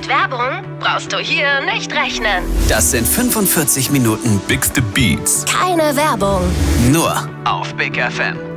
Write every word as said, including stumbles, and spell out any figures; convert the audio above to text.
Werbung brauchst du hier nicht rechnen. Das sind fünfundvierzig Minuten Bigste Beats. Keine Werbung. nur auf Big F M.